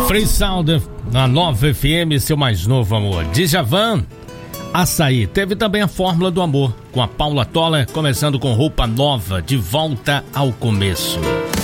Free Sound na Nova FM, seu mais novo amor. Djavan, Açaí. Teve também a Fórmula do Amor, com a Paula Toller, começando com Roupa Nova, De Volta ao Começo.